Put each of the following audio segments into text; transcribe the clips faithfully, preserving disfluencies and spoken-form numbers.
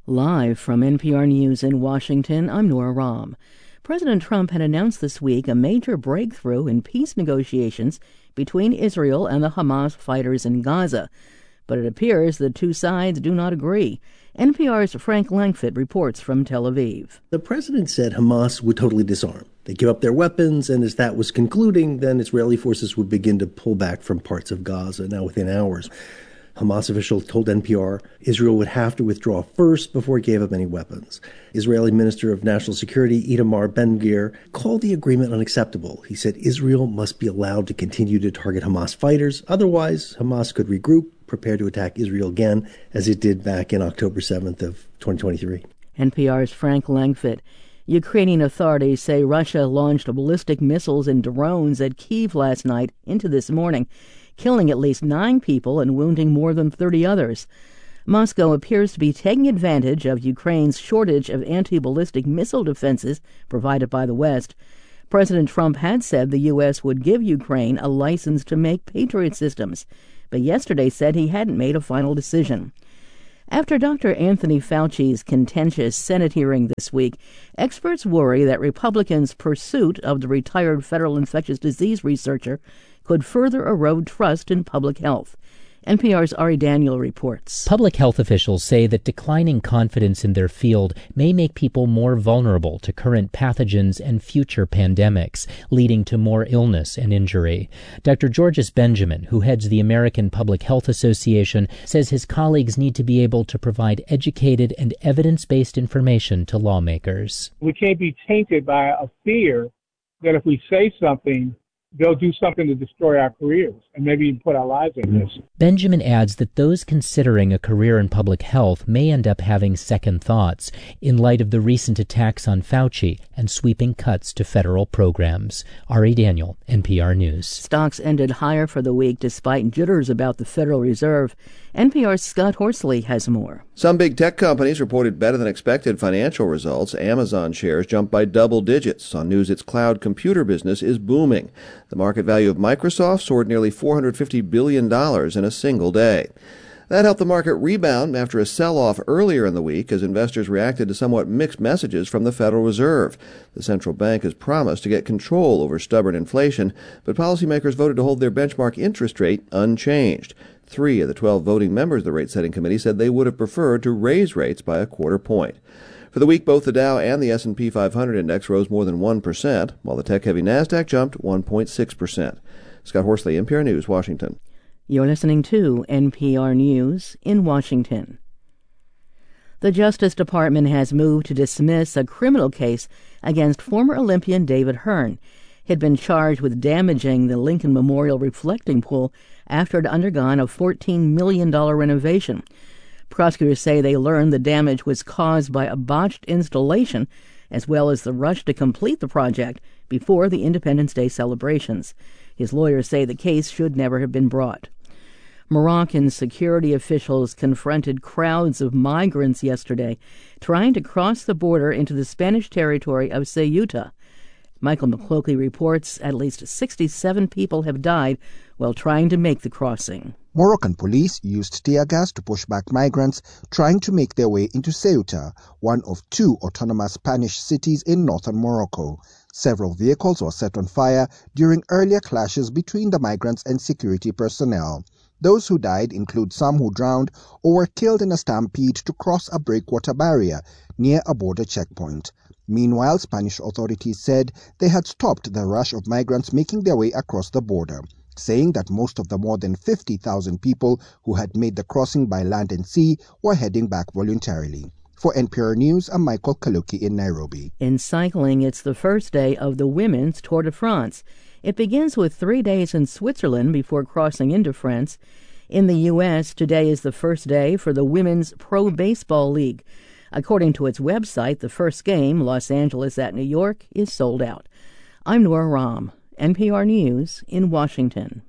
Live from N P R News in Washington, I'm Nora Rahm. President Trump had announced this week a major breakthrough in peace negotiations between Israel and the Hamas fighters in Gaza. But it appears the two sides do not agree. N P R's Frank Langfitt reports from Tel Aviv. The president said Hamas would totally disarm. They'd give up their weapons, and as that was concluding, then Israeli forces would begin to pull back from parts of Gaza, now within hours. Hamas officials told N P R Israel would have to withdraw first before it gave up any weapons. Israeli Minister of National Security Itamar Ben-Gvir called the agreement unacceptable. He said Israel must be allowed to continue to target Hamas fighters. Otherwise, Hamas could regroup, prepare to attack Israel again, as it did back in October seventh of twenty twenty-three. N P R's Frank Langfitt. Ukrainian authorities say Russia launched ballistic missiles and drones at Kyiv last night into this morning, killing at least nine people and wounding more than thirty others. Moscow appears to be taking advantage of Ukraine's shortage of anti-ballistic missile defenses provided by the West. President Trump had said the U S would give Ukraine a license to make Patriot systems, but yesterday said he hadn't made a final decision. After Doctor Anthony Fauci's contentious Senate hearing this week, experts worry that Republicans' pursuit of the retired federal infectious disease researcher could further erode trust in public health. N P R's Ari Daniel reports. Public health officials say that declining confidence in their field may make people more vulnerable to current pathogens and future pandemics, leading to more illness and injury. Doctor Georges Benjamin, who heads the American Public Health Association, says his colleagues need to be able to provide educated and evidence-based information to lawmakers. We can't be tainted by a fear that if we say something, they'll do something to destroy our careers and maybe even put our lives at risk. Benjamin adds that those considering a career in public health may end up having second thoughts in light of the recent attacks on Fauci and sweeping cuts to federal programs. Ari Daniel, N P R News. Stocks ended higher for the week despite jitters about the Federal Reserve. N P R's Scott Horsley has more. Some big tech companies reported better than expected financial results. Amazon shares jumped by double digits on news its cloud computer business is booming. The market value of Microsoft soared nearly four hundred fifty billion dollars in a single day. That helped the market rebound after a sell-off earlier in the week as investors reacted to somewhat mixed messages from the Federal Reserve. The central bank has promised to get control over stubborn inflation, but policymakers voted to hold their benchmark interest rate unchanged. Three of the twelve voting members of the rate-setting committee said they would have preferred to raise rates by a quarter point. For the week, both the Dow and the S and P five hundred index rose more than one percent, while the tech-heavy NASDAQ jumped one point six percent. Scott Horsley, N P R News, Washington. You're listening to N P R News in Washington. The Justice Department has moved to dismiss a criminal case against former Olympian David Hearn. He had been charged with damaging the Lincoln Memorial reflecting pool after it had undergone a fourteen million dollars renovation. Prosecutors say they learned the damage was caused by a botched installation, as well as the rush to complete the project before the Independence Day celebrations. His lawyers say the case should never have been brought. Moroccan security officials confronted crowds of migrants yesterday trying to cross the border into the Spanish territory of Ceuta. Michael McCloskey reports at least sixty-seven people have died while trying to make the crossing. Moroccan police used tear gas to push back migrants trying to make their way into Ceuta, one of two autonomous Spanish cities in northern Morocco. Several vehicles were set on fire during earlier clashes between the migrants and security personnel. Those who died include some who drowned or were killed in a stampede to cross a breakwater barrier near a border checkpoint. Meanwhile, Spanish authorities said they had stopped the rush of migrants making their way across the border, saying that most of the more than fifty thousand people who had made the crossing by land and sea were heading back voluntarily. For N P R News, I'm Michael Kaluki in Nairobi. In cycling, it's the first day of the Women's Tour de France. It begins with three days in Switzerland before crossing into France. In the U S, today is the first day for the Women's Pro Baseball League. According to its website, the first game, Los Angeles at New York, is sold out. I'm Nora Rahm, N P R News in Washington.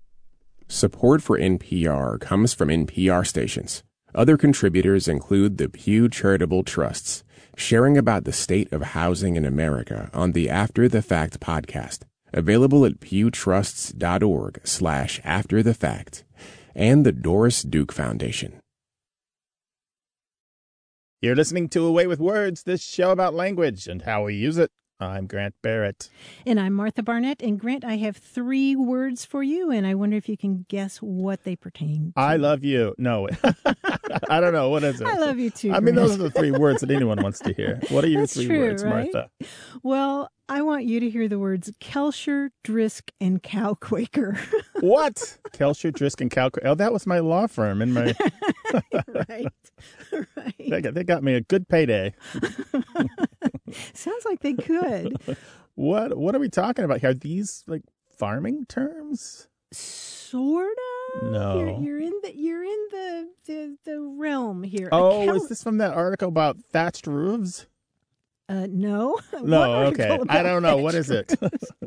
Support for N P R comes from N P R stations. Other contributors include the Pew Charitable Trusts, sharing about the state of housing in America on the After the Fact podcast, available at pewtrusts.org slash after the fact, and the Doris Duke Foundation. You're listening to Away with Words, this show about language and how we use it. I'm Grant Barrett. And I'm Martha Barnett. And Grant, I have three words for you, and I wonder if you can guess what they pertain to. I love you. No, I don't know. What is it? I love you too, I mean, Grant. those are the three words that anyone wants to hear. What are your That's three true, words, right? Martha? Well, I want you to hear the words Kelsher, Drisk, and Cowquaker. What? Kelsher, Drisk, and Cowquaker. Oh, that was my law firm in my... Right, right. They got, they got me a good payday. Sounds like they could. What What are we talking about here? Are these like farming terms? Sort of. No. You're, you're in the you're in the the, the realm here. A Oh, Kel- is this from that article about thatched roofs? Uh, no. No, What article okay. I about don't know. What is it?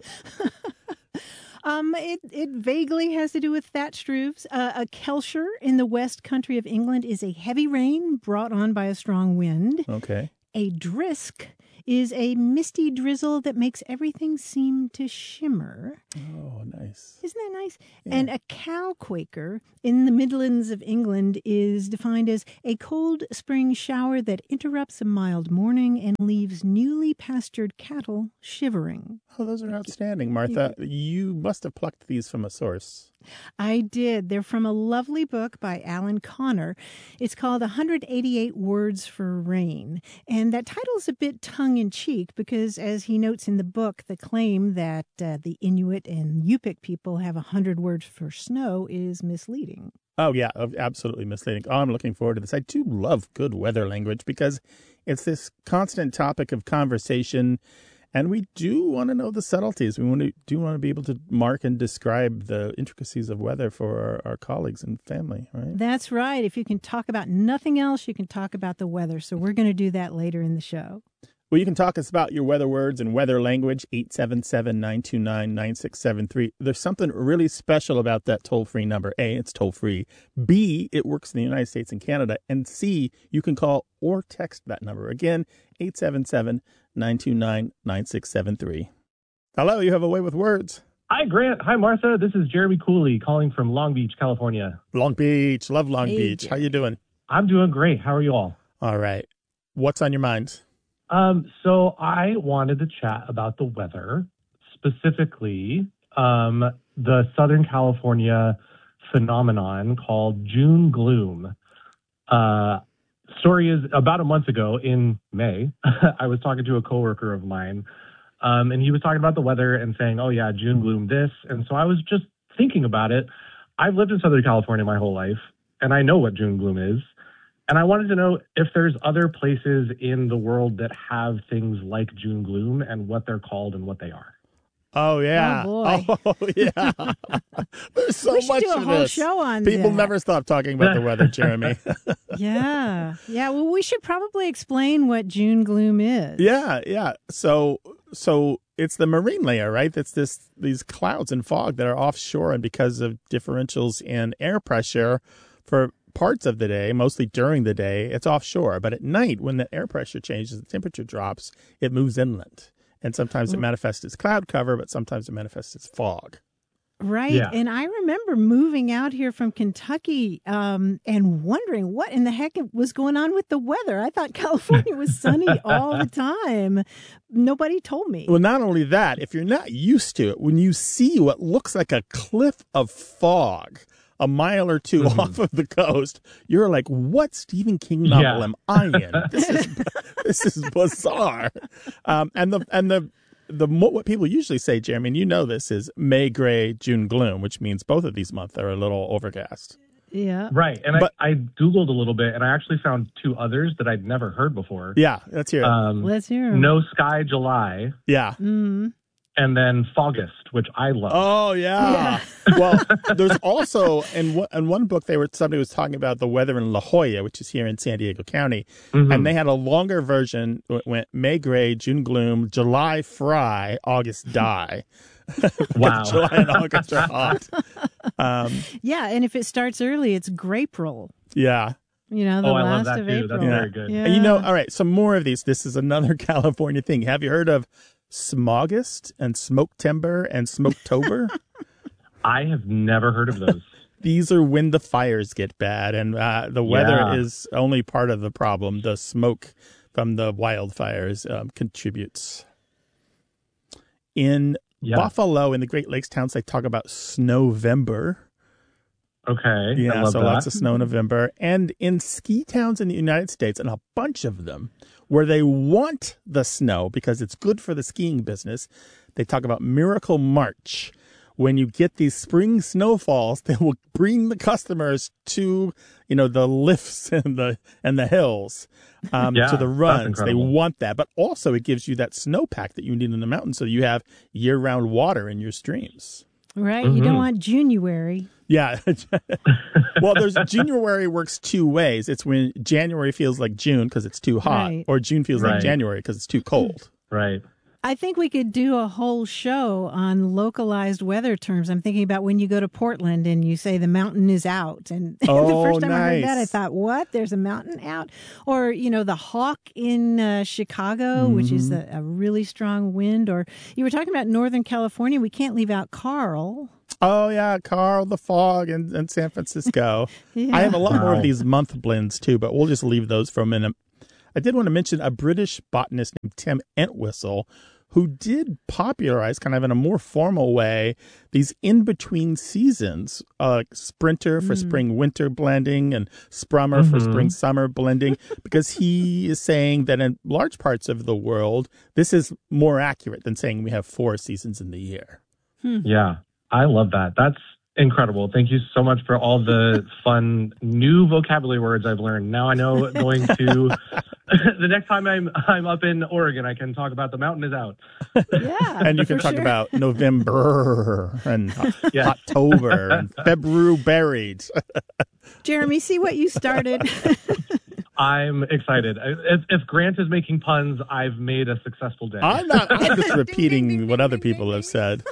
Um, it, it vaguely has to do with thatched roofs. Uh, a Kelsher in the west country of England is a heavy rain brought on by a strong wind. Okay. A Drisk is a misty drizzle that makes everything seem to shimmer. Oh, nice. Isn't that nice? Yeah. And a Cowquaker in the Midlands of England is defined as a cold spring shower that interrupts a mild morning and leaves newly pastured cattle shivering. Oh, those are outstanding, Martha. You must have plucked these from a source. I did. They're from a lovely book by Alan Connor. It's called one hundred eighty-eight Words for Rain. And that title's a bit tongue-in-cheek because, as he notes in the book, the claim that uh, the Inuit and Yupik people have one hundred words for snow is misleading. Oh, yeah, absolutely misleading. Oh, I'm looking forward to this. I do love good weather language because it's this constant topic of conversation. And we do want to know the subtleties. We want to do want to be able to mark and describe the intricacies of weather for our, our colleagues and family, right? That's right. If you can talk about nothing else, you can talk about the weather. So we're going to do that later in the show. Well, you can talk us about your weather words and weather language, eight seven seven, nine two nine, nine six seven three. There's something really special about that toll-free number. A, it's toll-free. B, it works in the United States and Canada. And C, you can call or text that number. Again, eight seven seven, nine two nine, nine six seven three. Hello, you have a way with words. Hi, Grant. Hi, Martha. This is Jeremy Cooley calling from Long Beach, California. Long Beach. Love Long Hey, Beach. How you doing? I'm doing great. How are you all? All right. What's on your mind? Um, so I wanted to chat about the weather, specifically um, the Southern California phenomenon called June gloom. Uh, story is about a month ago in May, I was talking to a coworker of mine, um, and he was talking about the weather and saying, oh, yeah, June gloom this. And so I was just thinking about it. I've lived in Southern California my whole life, and I know what June gloom is. And I wanted to know if there's other places in the world that have things like June gloom and what they're called and what they are. Oh, yeah. Oh, boy. Oh, yeah. There's so We should much do a of whole this. show on People that. never stop talking about the weather, Jeremy. Yeah. Yeah. Well, we should probably explain what June gloom is. Yeah, yeah. So, so it's the marine layer, right? That's this these clouds and fog that are offshore, and because of differentials in air pressure for parts of the day, mostly during the day, it's offshore. But at night, when the air pressure changes, the temperature drops, it moves inland. And sometimes it manifests as cloud cover, but sometimes it manifests as fog. Right. Yeah. And I remember moving out here from Kentucky um, and wondering what in the heck was going on with the weather. I thought California was sunny all the time. Nobody told me. Well, not only that, if you're not used to it, when you see what looks like a cliff of fog a mile or two mm-hmm. off of the coast, you're like, what Stephen King novel yeah. am I in? This is this is bizarre. Um, and the and the the what people usually say, Jeremy, and you know this, is May gray, June gloom, which means both of these months are a little overcast. Yeah. Right. And but, I, I Googled a little bit, and I actually found two others that I'd never heard before. Yeah, let's hear it. Um, let's hear it. No Sky July. Yeah. Mm-hmm. And then Fogust, which I love. Oh, yeah. yeah. Well, there's also, in one, in one book, they were somebody was talking about the weather in La Jolla, which is here in San Diego County. Mm-hmm. And they had a longer version. It went May gray, June gloom, July fry, August die. Wow. July and August are hot. Um, yeah. And if it starts early, it's Grapril. Yeah. You know, the oh, last I love that of too. April. That's yeah. very good. Yeah. And you know, all right, some more of these. This is another California thing. Have you heard of Smogust and Smoke Timber and Smoketober? I have never heard of those. these are when the fires get bad, and uh, the weather Yeah. is only part of the problem. The smoke from the wildfires um, contributes. In Yeah. Buffalo, in the Great Lakes towns, they talk about Snowvember. Okay. I Yeah, love so that. lots of snow in November. And in ski towns in the United States, and a bunch of them, where they want the snow because it's good for the skiing business, they talk about Miracle March. When you get these spring snowfalls, they will bring the customers to, you know, the lifts and the and the hills, um, Yeah, to the that's runs. They incredible. want that, but also it gives you that snowpack that you need in the mountains, so you have year-round water in your streams. Right. You don't want January. Yeah. Well, there's January works two ways. It's when January feels like June because it's too hot, Right. or June feels like Right. January because it's too cold. Right. I think we could do a whole show on localized weather terms. I'm thinking about when you go to Portland and you say the mountain is out. And Oh, the first time I heard that, I nice. thought, what? There's a mountain out? Or, you know, the hawk in uh, Chicago, which is a, a really strong wind. Or you were talking about Northern California. We can't leave out Carl. Oh, yeah, Carl, the fog in, in San Francisco. Yeah. I have a lot more Wow. of these month blends, too, but we'll just leave those for a minute. I did want to mention a British botanist named Tim Entwistle, who did popularize, kind of in a more formal way, these in-between seasons, uh, like Sprinter for spring-winter blending and Sprummer for Mhm. spring-summer blending, because he is saying that in large parts of the world, this is more accurate than saying we have four seasons in the year. Yeah, I love that. That's incredible. Thank you so much for all the fun new vocabulary words I've learned. Now I know going to the next time I'm I'm up in Oregon, I can talk about the mountain is out. Yeah. And you can for talk sure. about November and Yeah. October and February buried. Jeremy, see what you started. I'm excited. If, if Grant is making puns, I've made a successful day. I'm not. I'm just repeating ding, ding, what ding, other ding, people ding, have said.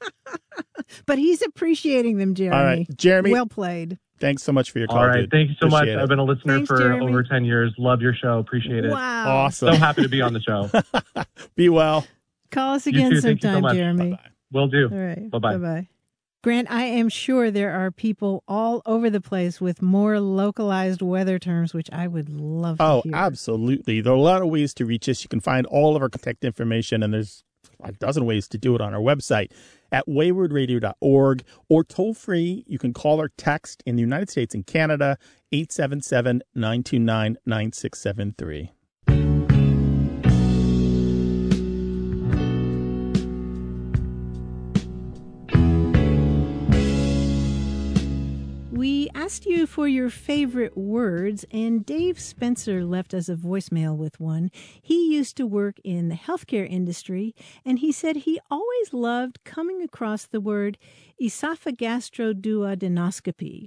But he's appreciating them, Jeremy. All right, Jeremy. Well played. Thanks so much for your call. All right. dude. Thank you so Appreciate much. it. I've been a listener Thanks, for Jeremy. over ten years. Love your show. Appreciate it. Wow. Awesome. So happy to be on the show. Be well. Call us You again too. Thank you so sometime, much. Jeremy. Bye-bye. Will do. All right. Bye-bye. Bye-bye. Grant, I am sure there are people all over the place with more localized weather terms, which I would love to Oh, hear. absolutely. There are a lot of ways to reach us. You can find all of our contact information, and there's a dozen ways to do it on our website at wayward radio dot org, or toll free. You can call or text in the United States and Canada, eight seven seven, nine two nine, nine six seven three. We asked you for your favorite words, and Dave Spencer left us a voicemail with one. He used to work in the healthcare industry, and he said he always loved coming across the word esophagastroduodenoscopy.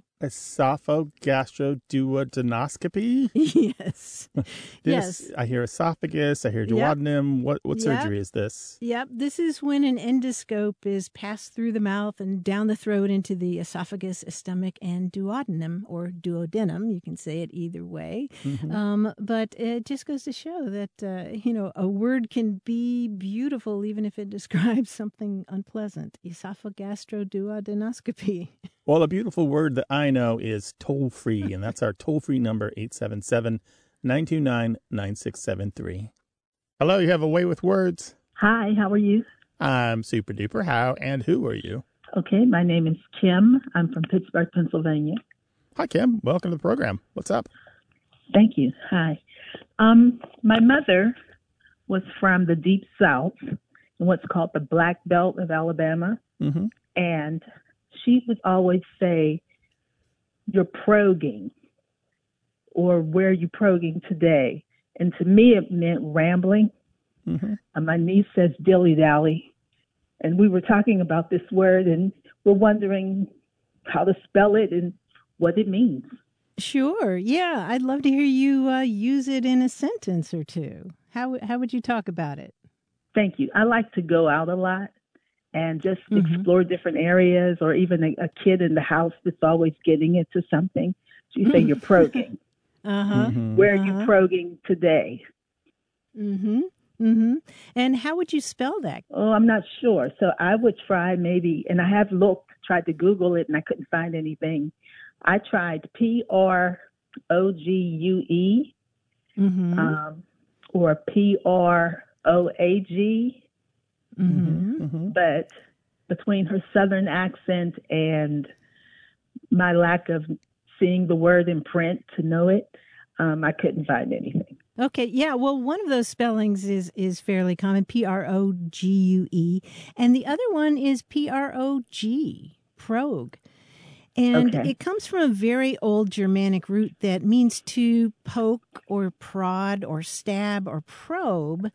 Esophagastroduodenoscopy? Yes. This, Yes. I hear esophagus. I hear Yep. duodenum. What what Yep. surgery is this? Yep, this is when an endoscope is passed through the mouth and down the throat into the esophagus, stomach, and duodenum, or duodenum. You can say it either way. Mhm. Um, but it just goes to show that, uh, you know, a word can be beautiful even if it describes something unpleasant. Esophagastroduodenoscopy. Well, a beautiful word that I know is toll free, and that's our toll free number, eight seven seven, nine two nine, nine six seven three. Hello, you have a way with words. Hi, how are you? I'm super duper. How and who are you? Okay, my name is Kim. I'm from Pittsburgh, Pennsylvania. Hi, Kim. Welcome to the program. What's up? Thank you. Hi. Um, my mother was from the Deep South, in what's called the Black Belt of Alabama, Mm-hmm. and she would always say, "You're progging," or "Where are you progging today?" And to me, it meant rambling. Mm-hmm. And my niece says dilly-dally. And we were talking about this word, and we're wondering how to spell it and what it means. Sure. Yeah, I'd love to hear you uh, use it in a sentence or two. How how would you talk about it? Thank you. I like to go out a lot and just Mhm. explore different areas, or even a, a kid in the house that's always getting into something. So you say you're progging. Uh-huh. Mm-hmm. Where are Uh-huh. you progging today? Mm-hmm. Mm-hmm. And how would you spell that? Oh, I'm not sure. So I would try maybe, and I have looked, tried to Google it and I couldn't find anything. I tried P R O G U E mm-hmm. um, or P R O A G. Mm-hmm. Mm-hmm. But between her Southern accent and my lack of seeing the word in print to know it, um, I couldn't find anything. Okay, yeah, well, one of those spellings is is fairly common, P R O G U E, and the other one is P R O G, progue. And Okay. it comes from a very old Germanic root that means to poke or prod or stab or probe.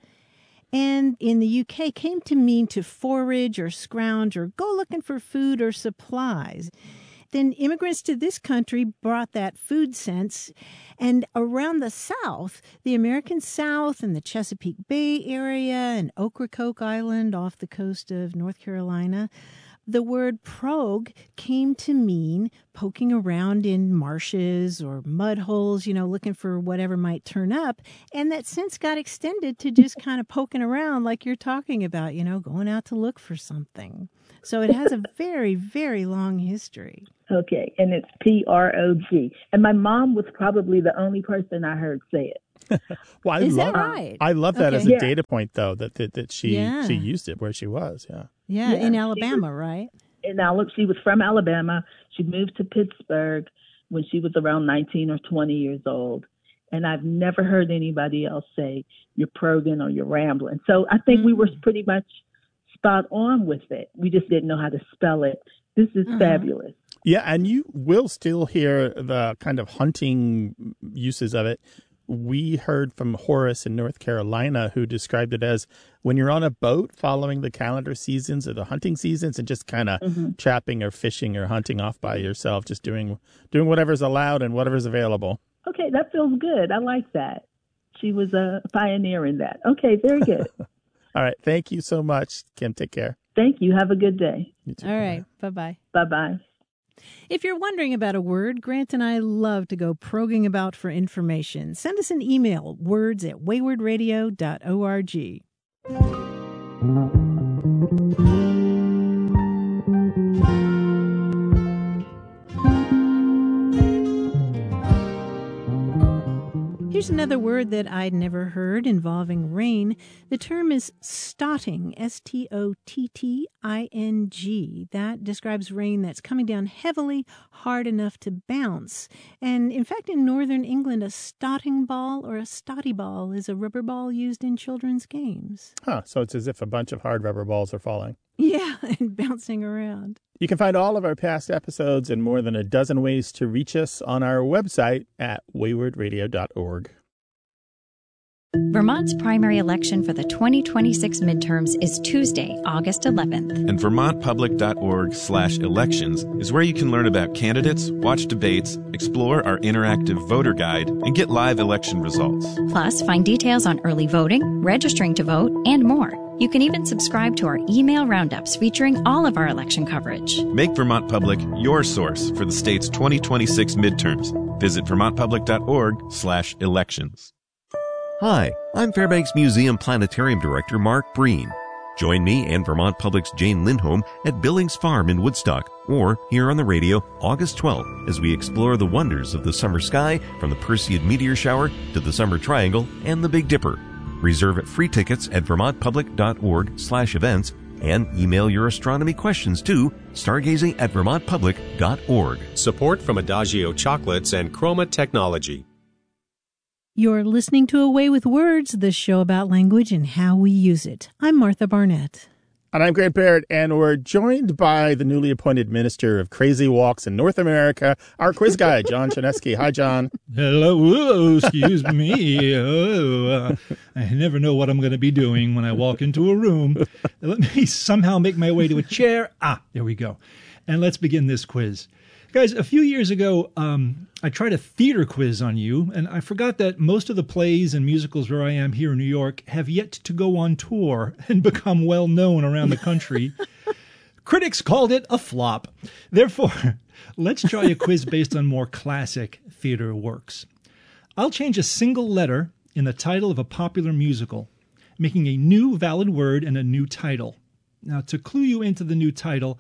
And in the U K came to mean to forage or scrounge or go looking for food or supplies. Then immigrants to this country brought that food sense. And around the South, the American South and the Chesapeake Bay area and Ocracoke Island off the coast of North Carolina, the word progue came to mean poking around in marshes or mud holes, you know, looking for whatever might turn up. And that sense got extended to just kind of poking around like you're talking about, you know, going out to look for something. So it has a very, very long history. Okay, and it's P R O G. And my mom was probably the only person I heard say it. Well, I Is love, that right? I love that Okay. as a Yeah. data point, though, that that, that she Yeah. she used it where she was. Yeah. Yeah, Yeah, in she Alabama, was- right? And now, look, she was from Alabama. She moved to Pittsburgh when she was around nineteen or twenty years old. And I've never heard anybody else say you're progging or you're rambling. So I think we were pretty much spot on with it. We just didn't know how to spell it. This is Uh-huh. fabulous. Yeah, and you will still hear the kind of hunting uses of it. We heard from Horace in North Carolina, who described it as when you're on a boat following the calendar seasons or the hunting seasons and just kind of Mm-hmm. trapping or fishing or hunting off by yourself, just doing doing whatever's allowed and whatever's available. Okay, that feels good. I like that. She was a pioneer in that. Okay, very good. All right. Thank you so much, Kim. Take care. Thank you. Have a good day. You too. All right, bye-bye. Bye-bye. If you're wondering about a word, Grant and I love to go probing about for information. Send us an email, words at wayward radio dot org. Here's another word that I'd never heard involving rain. The term is stotting, S T O T T I N G. That describes rain that's coming down heavily, hard enough to bounce. And in fact, in northern England, a stotting ball or a stotty ball is a rubber ball used in children's games. Huh. So it's as if a bunch of hard rubber balls are falling. Yeah, and bouncing around. You can find all of our past episodes and more than a dozen ways to reach us on our website at wayward radio dot org. Vermont's primary election for the twenty twenty-six midterms is Tuesday, August eleventh. And vermont public dot org slash elections is where you can learn about candidates, watch debates, explore our interactive voter guide, and get live election results. Plus, find details on early voting, registering to vote, and more. You can even subscribe to our email roundups featuring all of our election coverage. Make Vermont Public your source for the state's twenty twenty-six midterms. Visit vermont public dot org slash elections. Hi, I'm Fairbanks Museum Planetarium Director Mark Breen. Join me and Vermont Public's Jane Lindholm at Billings Farm in Woodstock, or here on the radio August twelfth as we explore the wonders of the summer sky from the Perseid meteor shower to the Summer Triangle and the Big Dipper. Reserve at free tickets at vermont public dot org slash events and email your astronomy questions to stargazing at vermont public dot org. Support from Adagio Chocolates and Chroma Technology. You're listening to A Way with Words, the show about language and how we use it. I'm Martha Barnett. And I'm Grant Barrett, and we're joined by the newly appointed Minister of Crazy Walks in North America, our quiz guy, John Chaneski. Hi, John. Hello. Whoa, excuse me. Oh, uh, I never know what I'm going to be doing when I walk into a room. Let me somehow make my way to a chair. Ah, there we go. And let's begin this quiz. Guys, a few years ago, um, I tried a theater quiz on you, and I forgot that most of the plays and musicals where I am here in New York have yet to go on tour and become well known around the country. Critics called it a flop. Therefore, let's try a quiz based on more classic theater works. I'll change a single letter in the title of a popular musical, making a new valid word and a new title. Now, to clue you into the new title,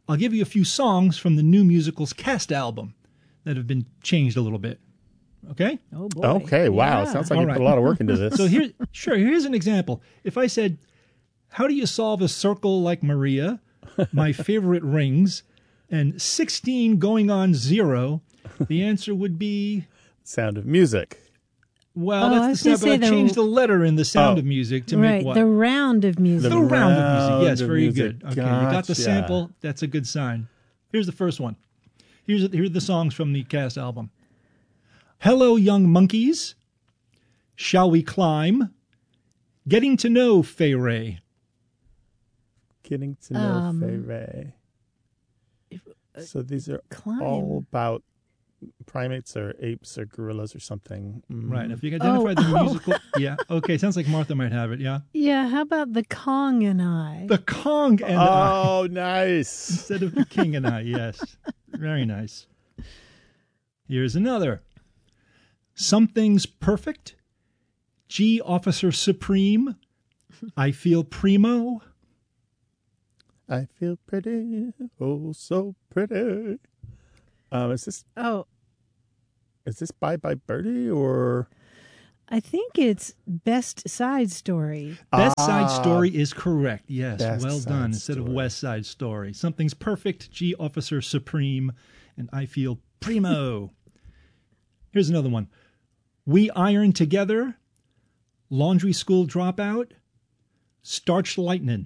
I'll give you a few songs from the new musical's cast album that have been changed a little bit. Okay? Oh, boy. Okay, wow. Yeah. Sounds like All you right. put a lot of work into this. So here, sure, here's an example. If I said, how do you solve a circle like Maria, my favorite rings, and sixteen going on zero, the answer would be... Sound of Music. Well, Oh, I that's was the gonna sound, but I say the- changed the letter in the Sound Oh. of Music to right, make what? the round of music. The, round of music. round Yes, of very music. good. Okay, you got the Gotcha. sample. That's a good sign. Here's the first one. Here's here are the songs from the cast album. Hello, Young Monkeys. Shall We Climb? Getting to Know Fay Ray. Getting to know Um, Fay Ray. uh, So these are Climb. all about primates or apes or gorillas or something. Mm. Right. If you can identify Oh, the oh. musical. Yeah. Okay. Sounds like Martha might have it. Yeah. Yeah, how about the Kong and I? The Kong and I. Oh, nice. Instead of the King and I. Yes. Very nice. Here's another. Something's Perfect. G Officer Supreme. I Feel Primo. I feel pretty, oh so pretty. Um, is this Oh, is this Bye Bye Birdie or I think it's Best Side Story. Best Ah, Side Story is correct. Yes. Best Well Side done. Instead Story. of West Side Story. Something's Perfect. G Officer Supreme. And I Feel Primo. Here's another one. We Iron Together. Laundry School Dropout. Starched Lightning.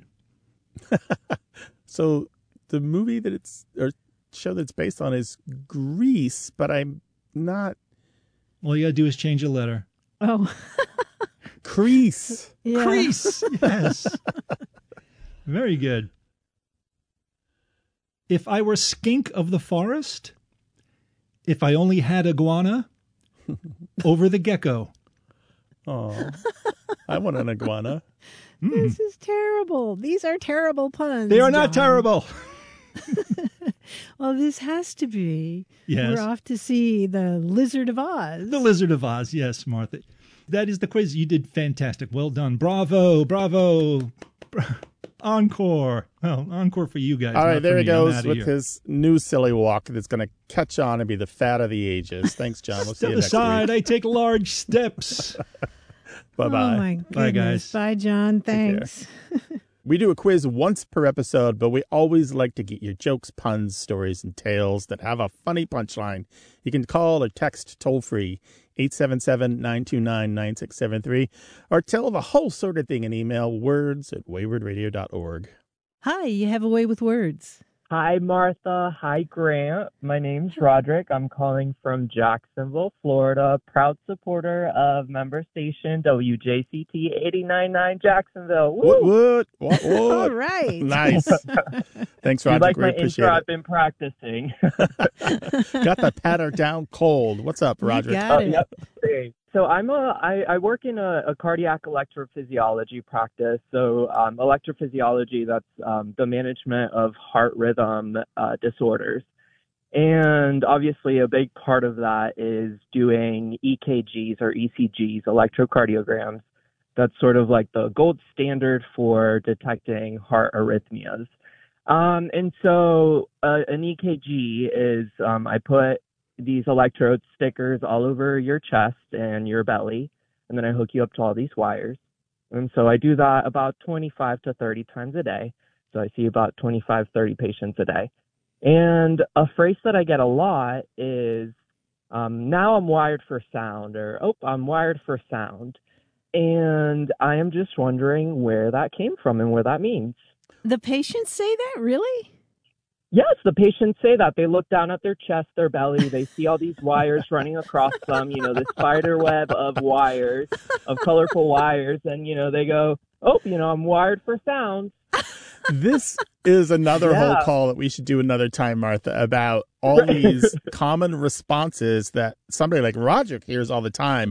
So the movie that it's or show that it's based on is Grease, but I'm not All you got to do is change a letter. Oh, Crease. yeah. Crease. Yes. Very good. If I were skink of the forest, if I only had iguana, over the gecko. Oh, I want an iguana. This is terrible. These are terrible puns. They are not John. terrible. Well, this has to be. Yes. We're off to see the Lizard of Oz. The Lizard of Oz. Yes, Martha. That is the quiz. You did fantastic. Well done. Bravo. Bravo. Bra- Encore. Well, encore for you guys. All right, not there for he me. I'm goes outta with here. his new silly walk that's going to catch on and be the fad of the ages. Thanks, John. We'll see Step you next aside. week. I take large steps. Bye-bye. Oh, my goodness. Bye, guys. Bye, John. care. Thanks. We do a quiz once per episode, but we always like to get your jokes, puns, stories, and tales that have a funny punchline. You can call or text toll-free, eight seven seven, nine two nine, nine six seven three, or tell the whole sort of thing in email, words at wayward radio dot org. Hi, you have a way with words. Hi, Martha. Hi, Grant. My name's Roderick. I'm calling from Jacksonville, Florida. Proud supporter of member station W J C T eighty-nine point nine Jacksonville. Woo! What, what, what, what? All right. Nice. Thanks, You Roderick. like we my appreciate intro? it. I've been practicing. Got the patter down cold. What's up, Roderick? got it. yep. Great. So I'm a I, I work in a, a cardiac electrophysiology practice. So um, electrophysiology, that's um, the management of heart rhythm uh, disorders. And obviously a big part of that is doing E K Gs or E C Gs, electrocardiograms. That's sort of like the gold standard for detecting heart arrhythmias. Um, and so uh, an E K G is um, I put these electrode stickers all over your chest and your belly, and then I hook you up to all these wires. And so I do that about twenty-five to thirty times a day. So I see about twenty-five, thirty patients a day. And a phrase that I get a lot is, um, now I'm wired for sound, or, oh, I'm wired for sound. And I am just wondering where that came from and what that means. The patients say that? Really? Yes, the patients say that. They look down at their chest, their belly. They see all these wires running across them, you know, this spider web of wires, of colorful wires. And, you know, they go, oh, you know, I'm wired for sound. This is another Yeah. whole call that we should do another time, Martha, about all these common responses that somebody like Roger hears all the time.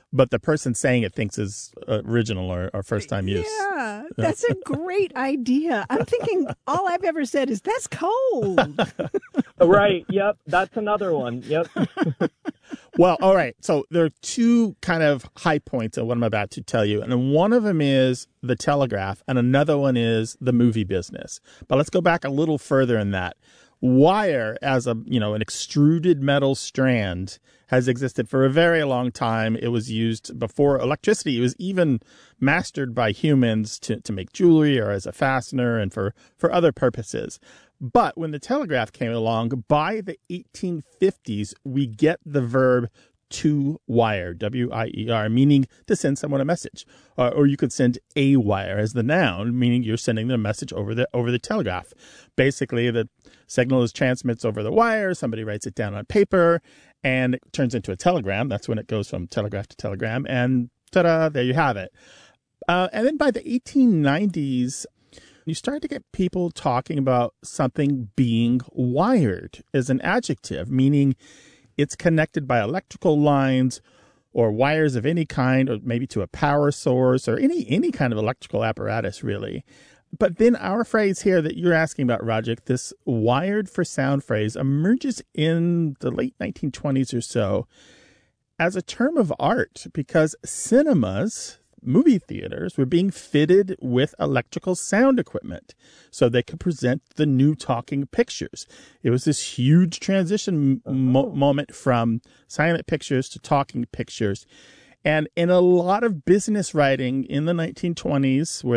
but the person saying it thinks is original or, or first time use. Yeah, that's a great idea. I'm thinking all I've ever said is, that's cold. Right. Yep. That's another one. Yep. Well, all right. So there are two kind of high points of what I'm about to tell you. And one of them is the telegraph, and another one is the movie business. But let's go back a little further in that. Wire, as a, you know, an extruded metal strand, has existed for a very long time. It was used before electricity. It was even mastered by humans to, to make jewelry or as a fastener and for, for other purposes. But when the telegraph came along, by the eighteen fifties, we get the verb to wire, W I E R, meaning to send someone a message. Uh, or you could send a wire as the noun, meaning you're sending the message over the over the telegraph. Basically, the signal is transmits over the wire, somebody writes it down on paper, and it turns into a telegram. That's when it goes from telegraph to telegram, and ta-da, there you have it. Uh, and then by the eighteen nineties, you start to get people talking about something being wired as an adjective, meaning it's connected by electrical lines or wires of any kind, or maybe to a power source or any any kind of electrical apparatus, really. But then our phrase here that you're asking about, Rajik, this wired for sound phrase, emerges in the late nineteen twenties or so as a term of art because cinemas, movie theaters, were being fitted with electrical sound equipment so they could present the new talking pictures. It was this huge transition mo- moment from silent pictures to talking pictures. And in a lot of business writing in the nineteen twenties, where